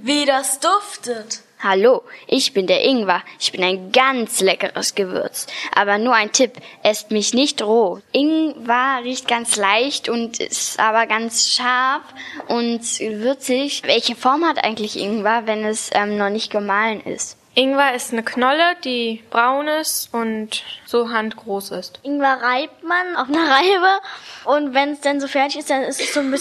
wie das duftet. Hallo, ich bin der Ingwer. Ich bin ein ganz leckeres Gewürz. Aber nur ein Tipp, esst mich nicht roh. Ingwer riecht ganz leicht und ist aber ganz scharf und würzig. Welche Form hat eigentlich Ingwer, wenn es noch nicht gemahlen ist? Ingwer ist eine Knolle, die braun ist und so handgroß ist. Ingwer reibt man auf einer Reibe und wenn es dann so fertig ist, dann ist es so ein bisschen